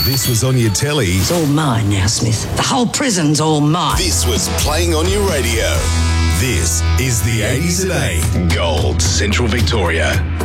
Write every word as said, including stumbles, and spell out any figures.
this was on your telly. It's all mine now, Smith. The whole prison's all mine. This was playing on your radio. This is the eighties at eight. Gold, Central Victoria.